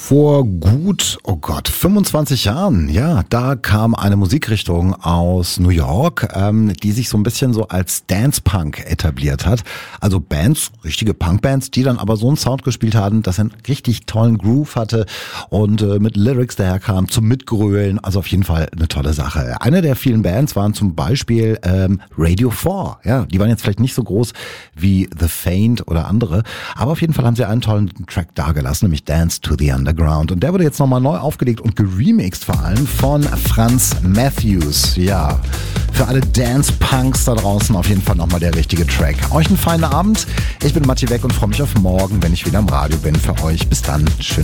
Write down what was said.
Vor gut, 25 Jahren, ja, da kam eine Musikrichtung aus New York, die sich so ein bisschen so als Dance-Punk etabliert hat. Also Bands, richtige Punk-Bands, die dann aber so einen Sound gespielt haben, dass er einen richtig tollen Groove hatte und mit Lyrics daherkam zum Mitgrölen. Also auf jeden Fall eine tolle Sache. Eine der vielen Bands waren zum Beispiel Radio 4. Ja, die waren jetzt vielleicht nicht so groß wie The Faint oder andere, aber auf jeden Fall haben sie einen tollen Track dargelassen, nämlich Dance to the Underground. Und der wurde jetzt nochmal neu aufgelegt und geremixed vor allem von Franz Matthews. Ja, für alle Dance-Punks da draußen auf jeden Fall nochmal der richtige Track. Euch einen feinen Abend. Ich bin Matti Weck und freue mich auf morgen, wenn ich wieder im Radio bin für euch. Bis dann. Schön.